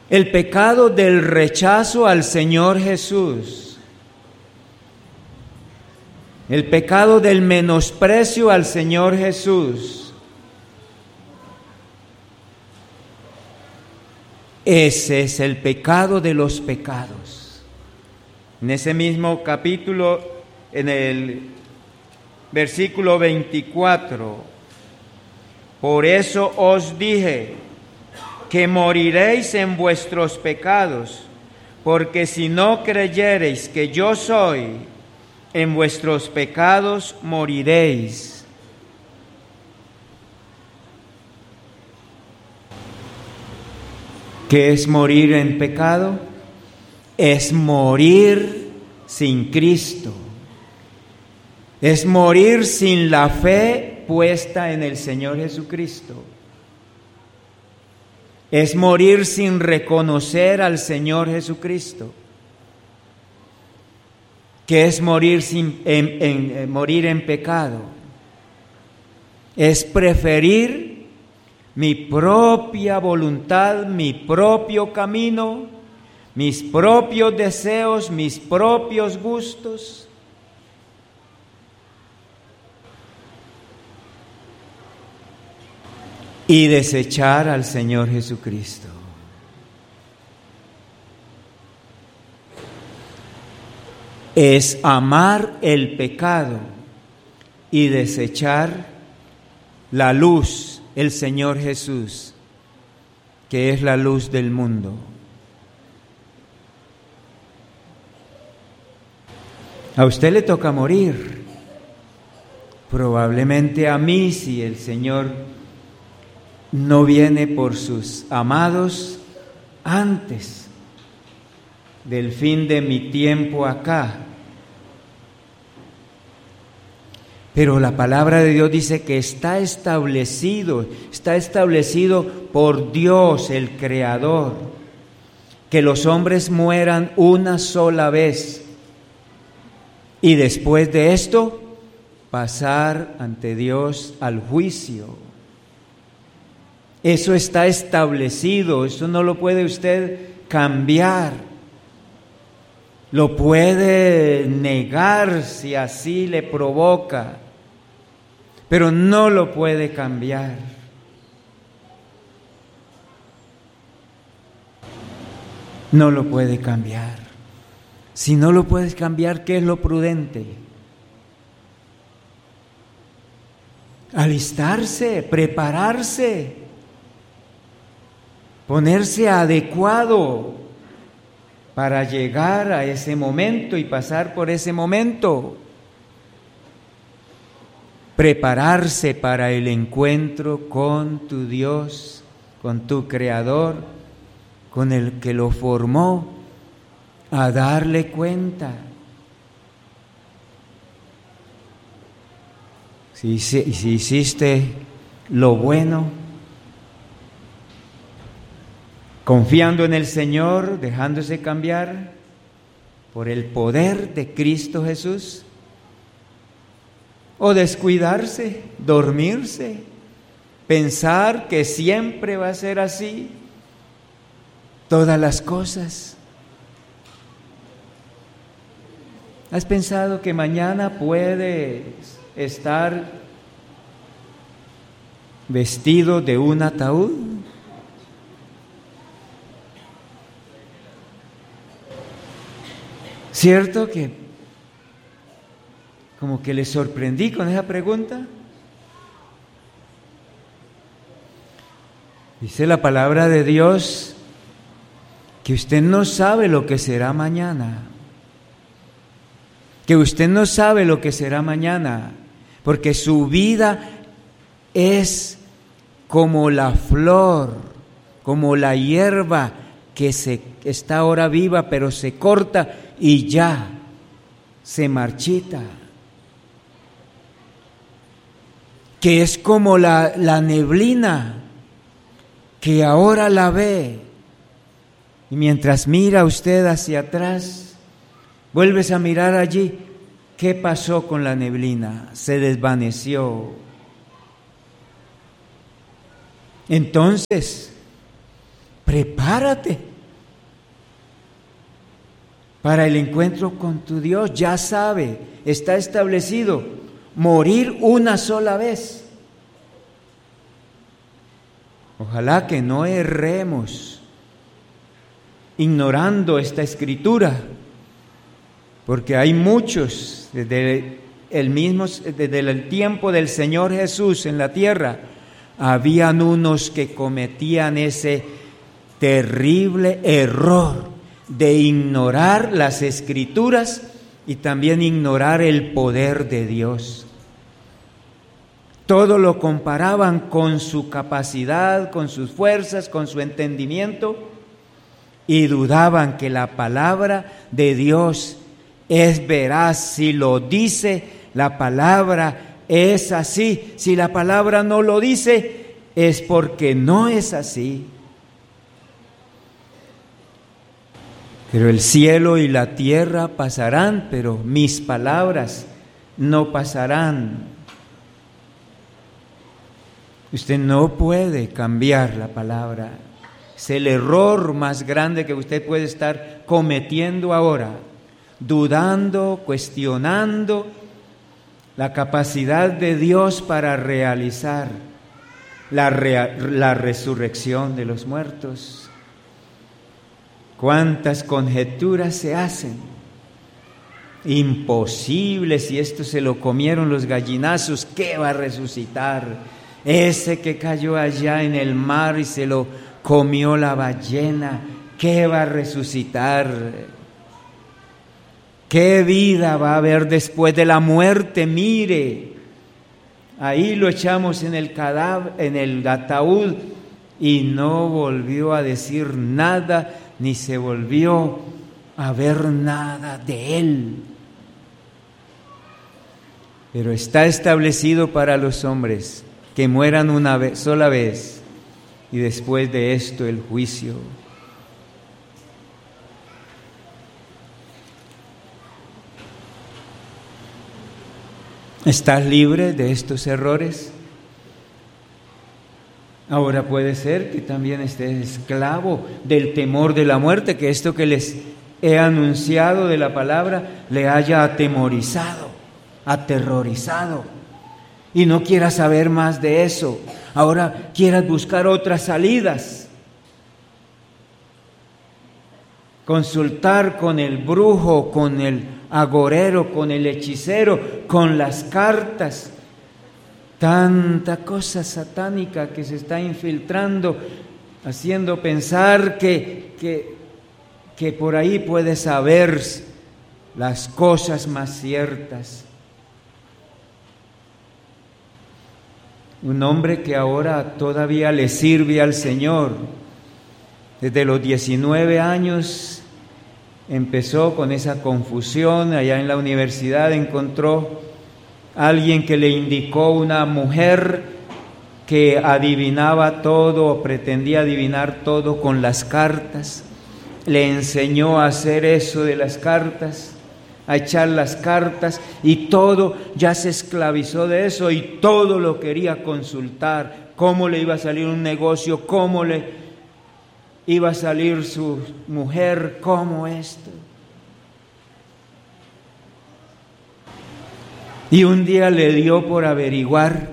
El pecado del rechazo al Señor Jesús. El pecado del menosprecio al Señor Jesús. Ese es el pecado de los pecados. En ese mismo capítulo, en el versículo 24, por eso os dije que moriréis en vuestros pecados, porque si no creyereis que yo soy, en vuestros pecados moriréis. ¿Qué es morir en pecado? Es morir sin Cristo. Es morir sin la fe puesta en el Señor Jesucristo. Es morir sin reconocer al Señor Jesucristo. ¿Qué es morir morir en pecado? Es preferir mi propia voluntad, mi propio camino, mis propios deseos, mis propios gustos. Y desechar al Señor Jesucristo. Es amar el pecado y desechar la luz, el Señor Jesús, que es la luz del mundo. A usted le toca morir. Probablemente a mí, si el Señor no viene por sus amados antes del fin de mi tiempo acá. Pero la palabra de Dios dice que está establecido por Dios, el Creador, que los hombres mueran una sola vez y después de esto pasar ante Dios al juicio. Eso está establecido, eso no lo puede usted cambiar. Lo puede negar si así le provoca, pero no lo puede cambiar. No lo puede cambiar. Si no lo puedes cambiar, ¿qué es lo prudente? Alistarse, prepararse, ponerse adecuado para llegar a ese momento y pasar por ese momento. Prepararse para el encuentro con tu Dios, con tu Creador, con el que lo formó, a darle cuenta. Si hiciste lo bueno, confiando en el Señor, dejándose cambiar por el poder de Cristo Jesús, o descuidarse, dormirse, pensar que siempre va a ser así, todas las cosas. ¿Has pensado que mañana puedes estar vestido de un ataúd? ¿Cierto que como que le sorprendí con esa pregunta? Dice la palabra de Dios que usted no sabe lo que será mañana. Que usted no sabe lo que será mañana, porque su vida es como la flor, como la hierba que está ahora viva, pero se corta y ya se marchita. Que es como la neblina que ahora la ve, y mientras mira usted hacia atrás, vuelves a mirar allí. ¿Qué pasó con la neblina? Se desvaneció. Entonces, prepárate. para el encuentro con tu Dios. Ya sabe, está establecido, morir una sola vez. Ojalá que no erremos ignorando esta escritura, porque hay muchos desde el tiempo del Señor Jesús en la tierra, habían unos que cometían ese terrible error de ignorar las escrituras y también ignorar el poder de Dios. Todo lo comparaban con su capacidad, con sus fuerzas, con su entendimiento, y dudaban que la palabra de Dios es veraz. Si lo dice la palabra, es así. Si la palabra no lo dice, es porque no es así. Pero el cielo y la tierra pasarán, pero mis palabras no pasarán. Usted no puede cambiar la palabra. Es el error más grande que usted puede estar cometiendo ahora, dudando, cuestionando la capacidad de Dios para realizar la resurrección de los muertos. ¿Cuántas conjeturas se hacen? Imposible, si esto se lo comieron los gallinazos, ¿qué va a resucitar? Ese que cayó allá en el mar y se lo comió la ballena, ¿qué va a resucitar? ¿Qué vida va a haber después de la muerte? Mire, ahí lo echamos en el cadáver, en el ataúd, y no volvió a decir nada, ni se volvió a ver nada de él. Pero está establecido para los hombres que mueran una sola vez, y después de esto el juicio. ¿Estás libre de estos errores? Ahora puede ser que también estés esclavo del temor de la muerte, que esto que les he anunciado de la palabra le haya atemorizado, aterrorizado, y no quieras saber más de eso. Ahora quieras buscar otras salidas, consultar con el brujo, con el agorero, con el hechicero, con las cartas. Tanta cosa satánica que se está infiltrando, haciendo pensar que por ahí puedes saber las cosas más ciertas. Un hombre que ahora todavía le sirve al Señor, desde los 19 años empezó con esa confusión. Allá en la universidad encontró alguien que le indicó una mujer que adivinaba todo o pretendía adivinar todo con las cartas. Le enseñó a hacer eso de las cartas, a echar las cartas, y todo, ya se esclavizó de eso y todo lo quería consultar. Cómo le iba a salir un negocio, cómo le iba a salir su mujer, cómo esto. Y un día le dio por averiguar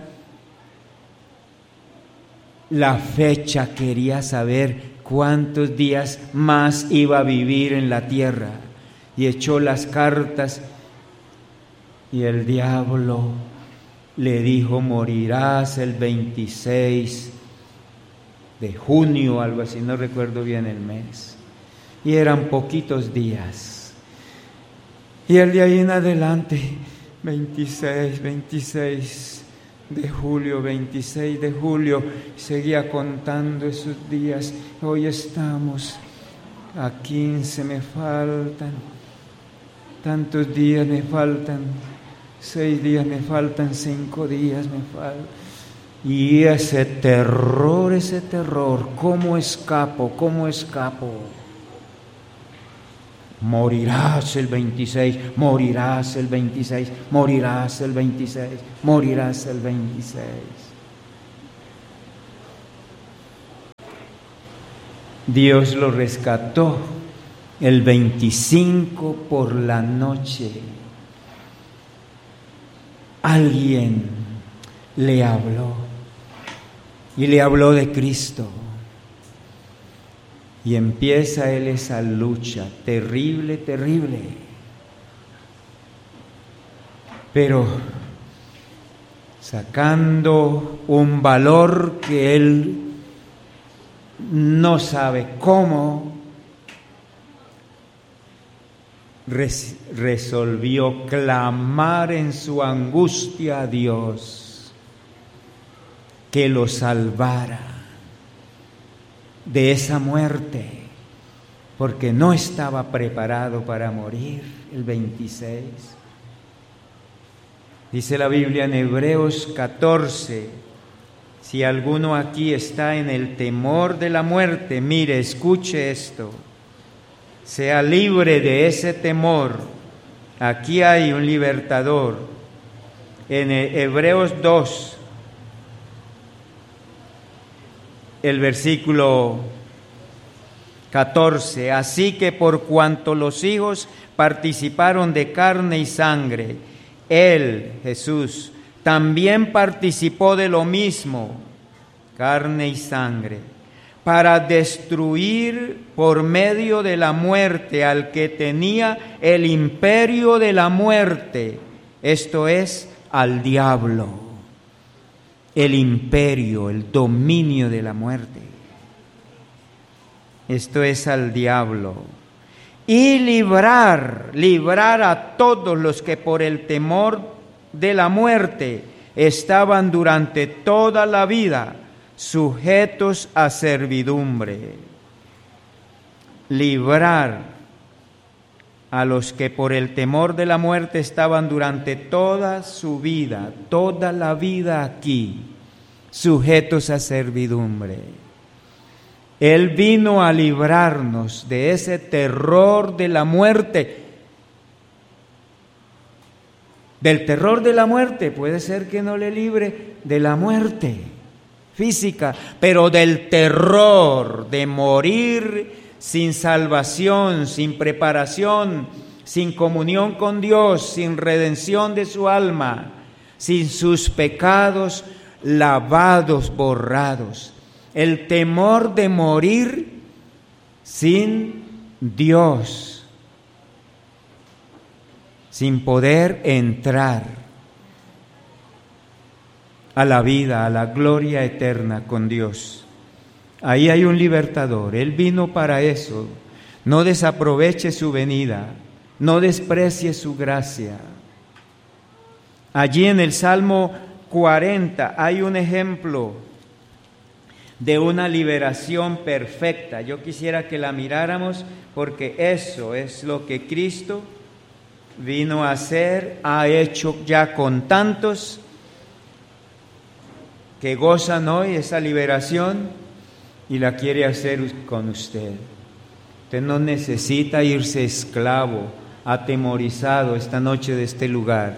la fecha, quería saber cuántos días más iba a vivir en la tierra. Y echó las cartas y el diablo le dijo: morirás el 26 de junio, algo así, no recuerdo bien el mes. Y eran poquitos días. Y el de ahí en adelante, 26 de julio, 26 de julio, seguía contando esos días. Hoy estamos a 15, me faltan tantos días, me faltan 6 días, me faltan 5 días, me faltan. Y ese terror, ¿cómo escapo? Morirás el 26, morirás el 26, morirás el 26, morirás el 26. Dios lo rescató el 25 por la noche, alguien le habló y le habló de Cristo. Y empieza él esa lucha terrible, terrible. Pero sacando un valor que él no sabe cómo, resolvió clamar en su angustia a Dios que lo salvara de esa muerte, porque no estaba preparado para morir el 26. Dice la Biblia en Hebreos 14, si alguno aquí está en el temor de la muerte, mire, escuche esto, sea libre de ese temor. Aquí hay un libertador. En Hebreos 2, el versículo 14, así que por cuanto los hijos participaron de carne y sangre, Él, Jesús, también participó de lo mismo, carne y sangre, para destruir por medio de la muerte al que tenía el imperio de la muerte, esto es, al diablo. El imperio, el dominio de la muerte. Esto es al diablo. Y librar a todos los que por el temor de la muerte estaban durante toda la vida sujetos a servidumbre. Librar a los que por el temor de la muerte estaban durante toda su vida, toda la vida aquí, sujetos a servidumbre. Él vino a librarnos de ese terror de la muerte. Del terror de la muerte, puede ser que no le libre de la muerte física, pero del terror de morir sin salvación, sin preparación, sin comunión con Dios, sin redención de su alma, sin sus pecados lavados, borrados. El temor de morir sin Dios, sin poder entrar a la vida, a la gloria eterna con Dios. Ahí hay un libertador, Él vino para eso. No desaproveche su venida, no desprecie su gracia. Allí en el Salmo 40 hay un ejemplo de una liberación perfecta. Yo quisiera que la miráramos porque eso es lo que Cristo vino a hacer, ha hecho ya con tantos que gozan hoy esa liberación y la quiere hacer con usted. Usted no necesita irse esclavo, atemorizado esta noche de este lugar.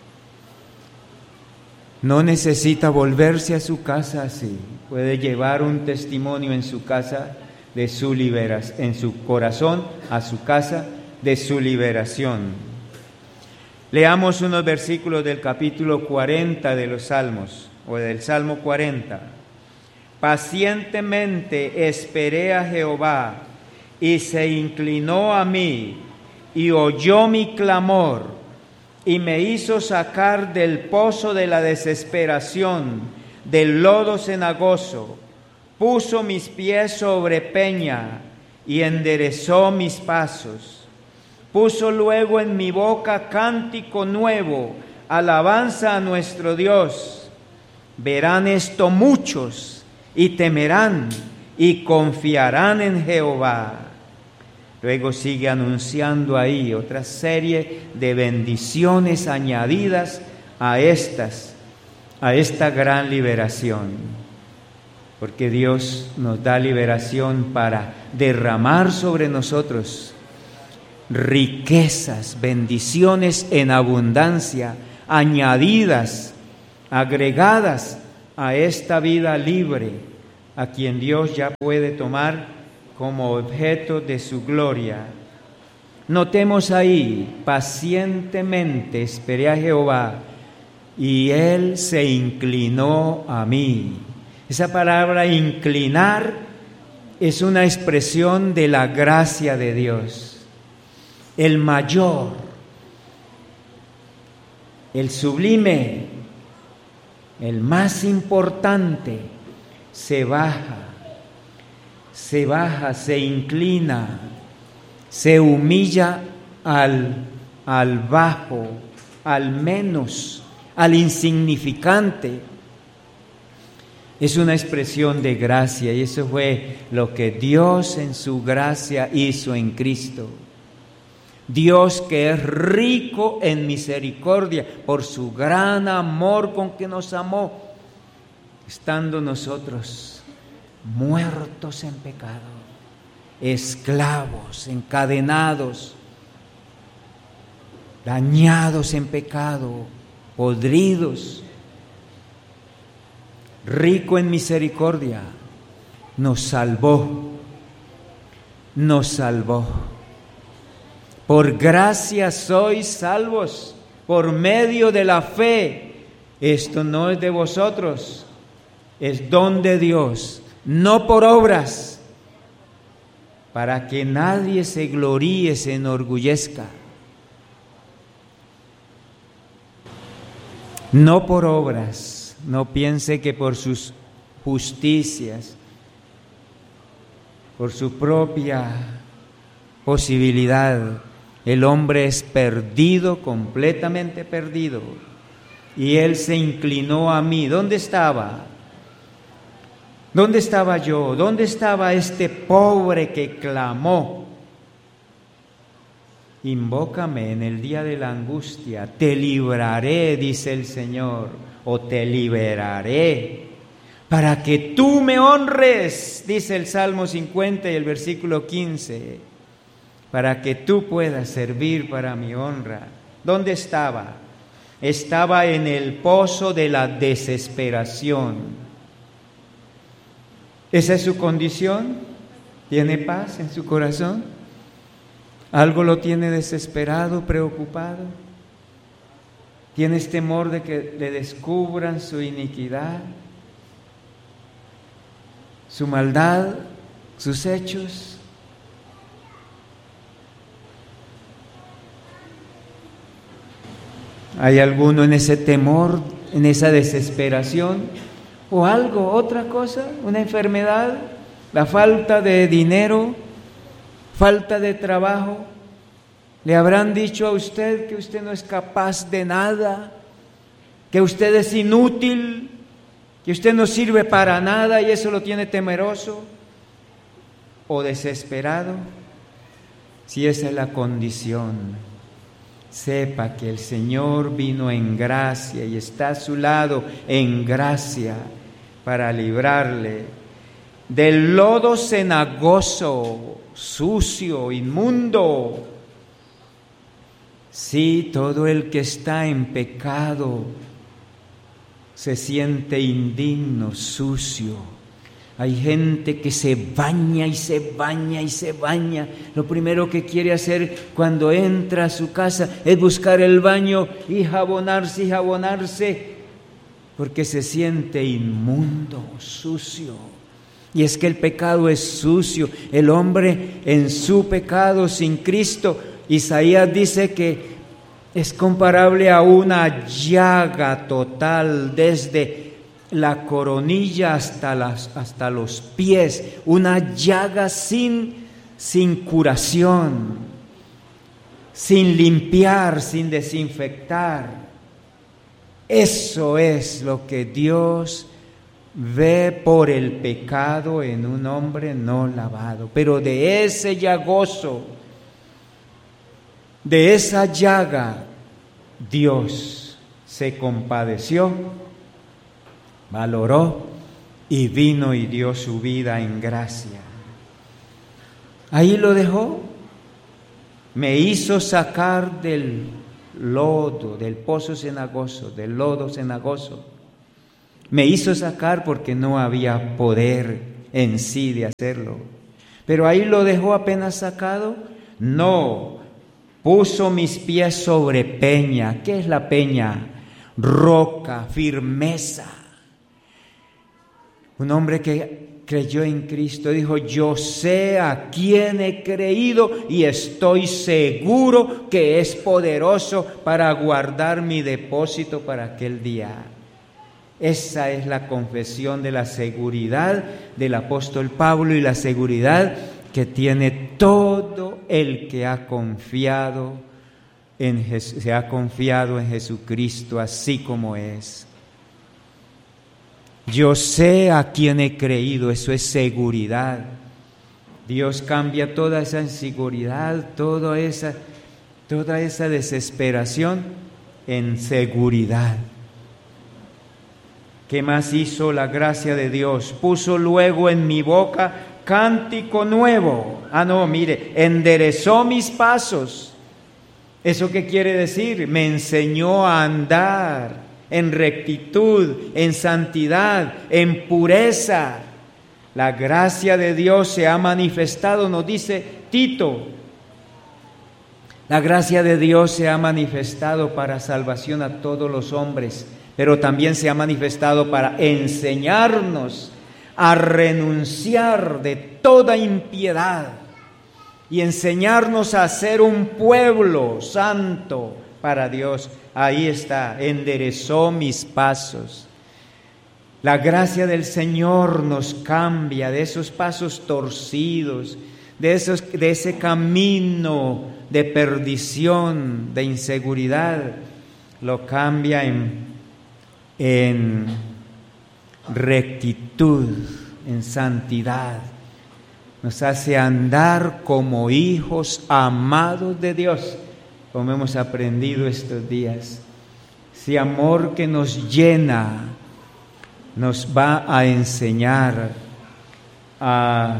No necesita volverse a su casa así. Puede llevar un testimonio en su casa de su liberación, en su corazón a su casa de su liberación. Leamos unos versículos del capítulo 40 de los Salmos, o del Salmo 40. Pacientemente esperé a Jehová, y se inclinó a mí, y oyó mi clamor, y me hizo sacar del pozo de la desesperación, del lodo cenagoso. Puso mis pies sobre peña, y enderezó mis pasos. Puso luego en mi boca cántico nuevo, alabanza a nuestro Dios. Verán esto muchos, y temerán, y confiarán en Jehová. Luego sigue anunciando ahí otra serie de bendiciones añadidas a esta gran liberación. Porque Dios nos da liberación para derramar sobre nosotros riquezas, bendiciones en abundancia, añadidas, agregadas a esta vida libre, a quien Dios ya puede tomar como objeto de su gloria Notemos ahí, pacientemente esperé a Jehová y Él se inclinó a mí. Esa palabra inclinar es una expresión de la gracia de Dios. El mayor, el sublime, el más importante, se baja, se inclina, se humilla al bajo, al menos, al insignificante. Es una expresión de gracia y eso fue lo que Dios en su gracia hizo en Cristo. Dios, que es rico en misericordia por su gran amor con que nos amó, estando nosotros muertos en pecado, esclavos, encadenados, dañados en pecado, podridos, rico en misericordia, nos salvó. Por gracia sois salvos, por medio de la fe. Esto no es de vosotros, es don de Dios, no por obras, para que nadie se gloríe, se enorgullezca. No por obras, no piense que por sus justicias, por su propia posibilidad, el hombre es perdido, completamente perdido. Y Él se inclinó a mí. ¿Dónde estaba? ¿Dónde estaba yo? ¿Dónde estaba este pobre que clamó? Invócame en el día de la angustia, te libraré, dice el Señor, o te liberaré, para que tú me honres, dice el Salmo 50 y el versículo 15, para que tú puedas servir para mi honra. ¿Dónde estaba? Estaba en el pozo de la desesperación. ¿Esa es su condición? ¿Tiene paz en su corazón? ¿Algo lo tiene desesperado, preocupado? ¿Tienes temor de que le descubran su iniquidad, su maldad, sus hechos? ¿Hay alguno en ese temor, en esa desesperación? ¿O algo, otra cosa, una enfermedad, la falta de dinero, falta de trabajo? ¿Le habrán dicho a usted que usted no es capaz de nada, que usted es inútil, que usted no sirve para nada y eso lo tiene temeroso o desesperado? Si esa es la condición, sepa que el Señor vino en gracia y está a su lado en gracia para librarle del lodo cenagoso, sucio, inmundo. Sí, todo el que está en pecado se siente indigno, sucio. Hay gente que se baña y se baña y se baña. Lo primero que quiere hacer cuando entra a su casa es buscar el baño y jabonarse, porque se siente inmundo, sucio. Y es que el pecado es sucio. El hombre en su pecado sin Cristo, Isaías dice que es comparable a una llaga total desde la coronilla hasta los pies, una llaga sin curación, sin limpiar, sin desinfectar. Eso es lo que Dios ve por el pecado en un hombre no lavado. Pero de ese llagoso, de esa llaga, Dios se compadeció, valoró y vino y dio su vida en gracia. Ahí lo dejó. Me hizo sacar del lodo, del pozo cenagoso, del lodo cenagoso. Me hizo sacar porque no había poder en sí de hacerlo. Pero ahí lo dejó apenas sacado. No, puso mis pies sobre peña. ¿Qué es la peña? Roca, firmeza. Un hombre que creyó en Cristo dijo: yo sé a quién he creído y estoy seguro que es poderoso para guardar mi depósito para aquel día. Esa es la confesión de la seguridad del apóstol Pablo y la seguridad que tiene todo el que ha confiado se ha confiado en Jesucristo así como es. Yo sé a quién he creído, eso es seguridad. Dios cambia toda esa inseguridad, toda esa desesperación en seguridad. ¿Qué más hizo la gracia de Dios? Puso luego en mi boca cántico nuevo. Enderezó mis pasos. ¿Eso qué quiere decir? Me enseñó a andar en rectitud, en santidad, en pureza. La gracia de Dios se ha manifestado, nos dice Tito. La gracia de Dios se ha manifestado para salvación a todos los hombres, pero también se ha manifestado para enseñarnos a renunciar de toda impiedad y enseñarnos a ser un pueblo santo para Dios. Ahí está, enderezó mis pasos. La gracia del Señor nos cambia de esos pasos torcidos, de ese camino de perdición, de inseguridad, lo cambia en rectitud, en santidad. Nos hace andar como hijos amados de Dios, como hemos aprendido estos días. Ese amor que nos llena nos va a enseñar a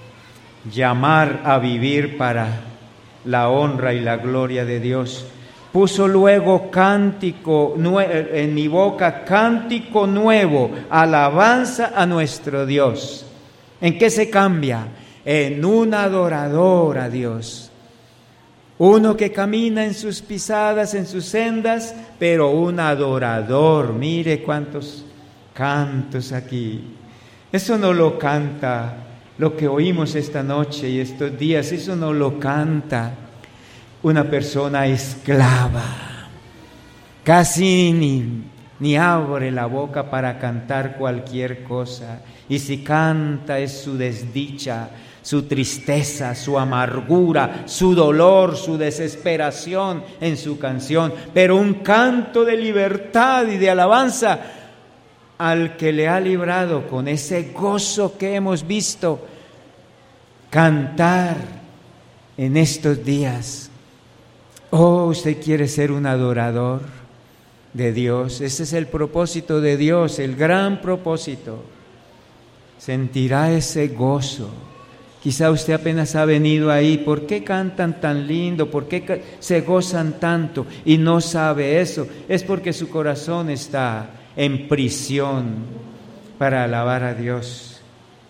llamar a vivir para la honra y la gloria de Dios. Puso luego cántico en mi boca, cántico nuevo, alabanza a nuestro Dios. ¿En qué se cambia? En un adorador a Dios. Uno que camina en sus pisadas, en sus sendas, pero un adorador. Mire cuántos cantos aquí. Eso no lo canta lo que oímos esta noche y estos días, eso no lo canta una persona esclava. Casi ni abre la boca para cantar cualquier cosa. Y si canta es su desdicha, su tristeza, su amargura, su dolor, su desesperación en su canción. Pero un canto de libertad y de alabanza al que le ha librado con ese gozo que hemos visto cantar en estos días. Oh, usted quiere ser un adorador de Dios. Ese es el propósito de Dios, el gran propósito. Sentirá ese gozo. Quizá usted apenas ha venido ahí. ¿Por qué cantan tan lindo? ¿Por qué se gozan tanto? Y no sabe eso. Es porque su corazón está en prisión para alabar a Dios.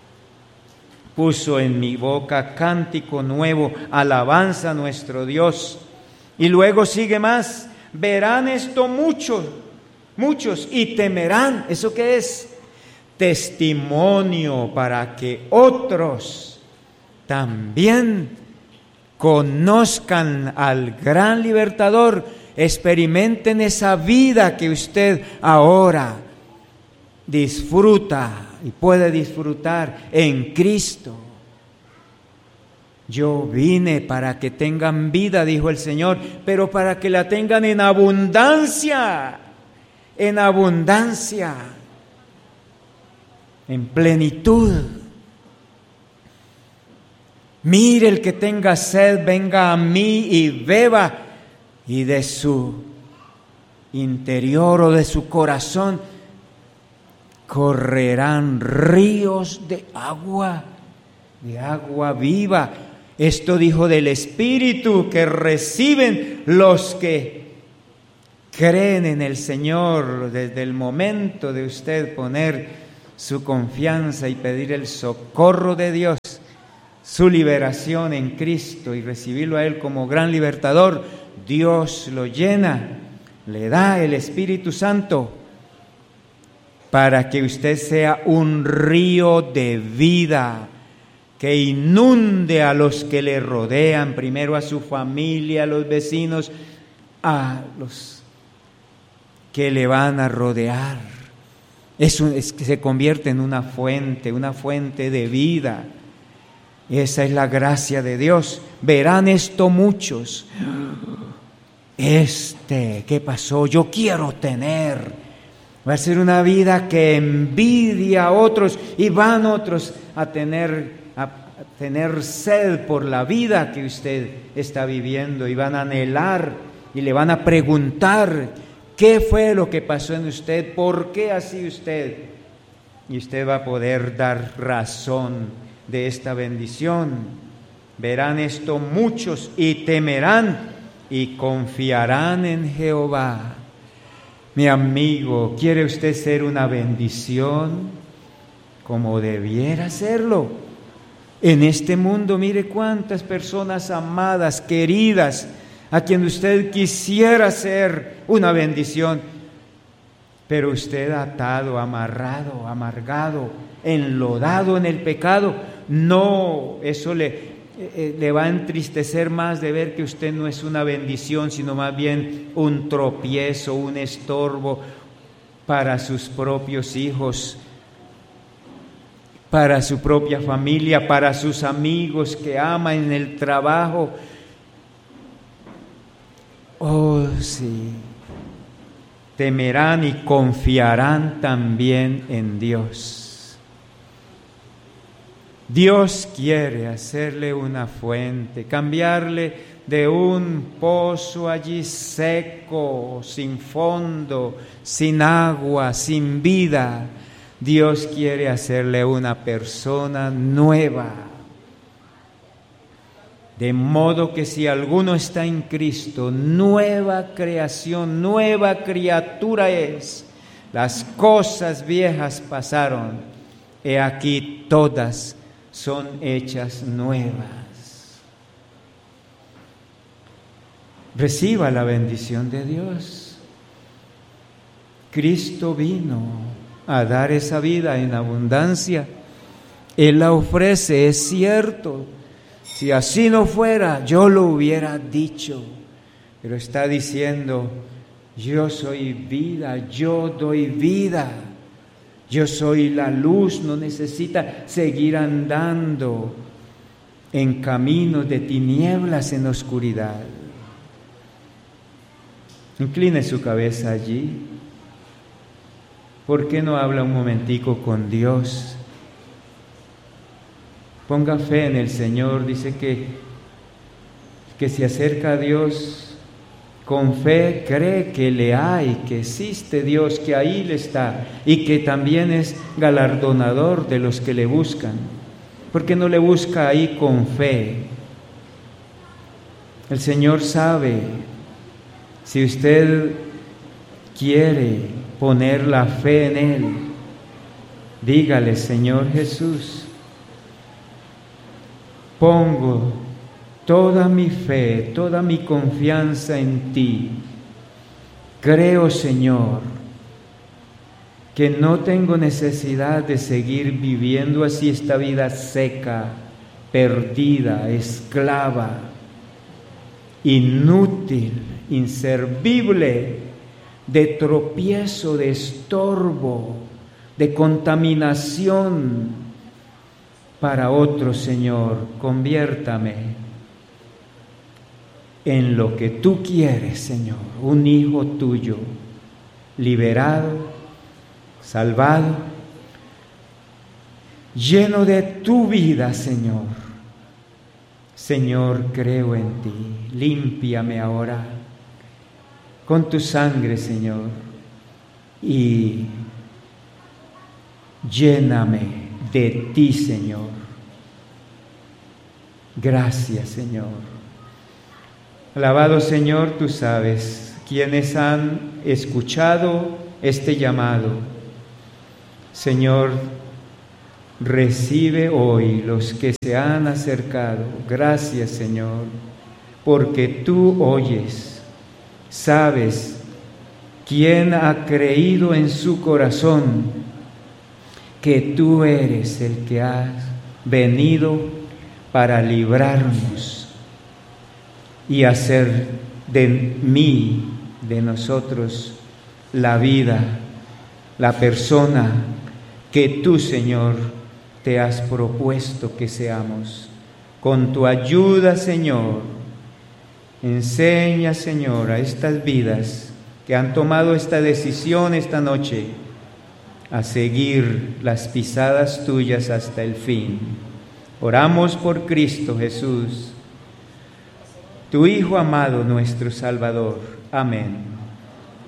Puso en mi boca cántico nuevo, alabanza a nuestro Dios. Y luego sigue más, verán esto muchos y temerán. ¿Eso qué es? Testimonio para que otros también conozcan al gran libertador, experimenten esa vida que usted ahora disfruta y puede disfrutar en Cristo. Yo vine para que tengan vida, dijo el Señor, pero para que la tengan en abundancia, en plenitud. Mire, el que tenga sed, venga a mí y beba, y de su interior o de su corazón correrán ríos de agua viva. Esto dijo del Espíritu que reciben los que creen en el Señor. Desde el momento de usted poner su confianza y pedir el socorro de Dios, su liberación en Cristo y recibirlo a Él como gran libertador, Dios lo llena, le da el Espíritu Santo para que usted sea un río de vida que inunde a los que le rodean, primero a su familia, a los vecinos, a los que le van a rodear. Es que se convierte en una fuente de vida. Esa es la gracia de Dios. Verán esto muchos. ¿Qué pasó? Yo quiero tener. Va a ser una vida que envidia a otros y van otros a tener sed por la vida que usted está viviendo y van a anhelar y le van a preguntar qué fue lo que pasó en usted, por qué así usted, y usted va a poder dar razón de esta bendición. Verán esto muchos y temerán y confiarán en Jehová. Mi amigo, ¿quiere usted ser una bendición como debiera serlo? En este mundo, mire cuántas personas amadas, queridas, a quien usted quisiera ser una bendición, pero usted atado, amarrado, amargado, enlodado en el pecado. No, eso le va a entristecer más de ver que usted no es una bendición, sino más bien un tropiezo, un estorbo para sus propios hijos, para su propia familia, para sus amigos que ama en el trabajo. Oh, sí. Temerán y confiarán también en Dios. Dios quiere hacerle una fuente, cambiarle de un pozo allí seco, sin fondo, sin agua, sin vida. Dios quiere hacerle una persona nueva. De modo que si alguno está en Cristo, nueva creación, nueva criatura es. Las cosas viejas pasaron, he aquí todas son hechas nuevas. Reciba la bendición de Dios. Cristo vino a dar esa vida en abundancia. Él la ofrece, es cierto. Si así no fuera, yo lo hubiera dicho. Pero está diciendo, yo soy vida, yo doy vida. Yo soy la luz, no necesita seguir andando en caminos de tinieblas en oscuridad. Incline su cabeza allí. ¿Por qué no habla un momentico con Dios? Ponga fe en el Señor. Dice que se acerca a Dios con fe, cree que le hay, que existe Dios, que ahí le está y que también es galardonador de los que le buscan. ¿Por qué no le busca ahí con fe? El Señor sabe, si usted quiere poner la fe en Él, dígale, Señor Jesús, pongo toda mi fe, toda mi confianza en ti. Creo, Señor, que no tengo necesidad de seguir viviendo así esta vida seca, perdida, esclava, inútil, inservible, de tropiezo, de estorbo, de contaminación para otros. Señor, conviértame en lo que tú quieres, Señor, un hijo tuyo, liberado, salvado, lleno de tu vida, Señor. Señor, creo en ti, límpiame ahora con tu sangre, Señor, y lléname de ti, Señor. Gracias, Señor. Alabado Señor, tú sabes quienes han escuchado este llamado. Señor, Recibe hoy los que se han acercado. Gracias, Señor, porque tú oyes, sabes quién ha creído en su corazón que tú eres el que has venido para librarnos y hacer de mí, de nosotros, la vida, la persona que tú, Señor, te has propuesto que seamos. Con tu ayuda, Señor, enseña, Señor, a estas vidas que han tomado esta decisión esta noche a seguir las pisadas tuyas hasta el fin. Oramos por Cristo Jesús, tu Hijo amado, nuestro Salvador. Amén.